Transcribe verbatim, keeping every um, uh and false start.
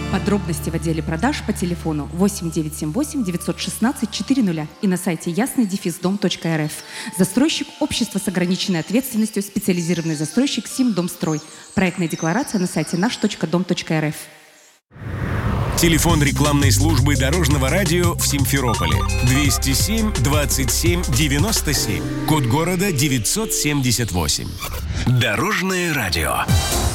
Подробности в отделе продаж по телефону восемь девятьсот семьдесят восемь девятьсот шестнадцать четыреста и на сайте ясный дефис дом точка эр эф. Застройщик – общество с ограниченной ответственностью, специализированный застройщик Симдомстрой. Проектная декларация на сайте наш точка дом точка эр эф. Телефон рекламной службы Дорожного радио в Симферополе двести семь двадцать семь девяносто семь. Код города девятьсот семьдесят восемь. Дорожное радио.